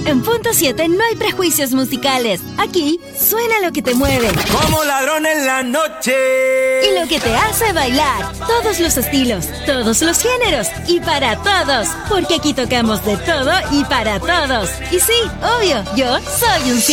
En Punto 7 no hay prejuicios musicales. Aquí suena lo que te mueve. Como ladrón en la noche. Y lo que te hace bailar. Todos los estilos, todos los géneros y para todos. Porque aquí tocamos de todo y para todos. Y sí, obvio, yo soy un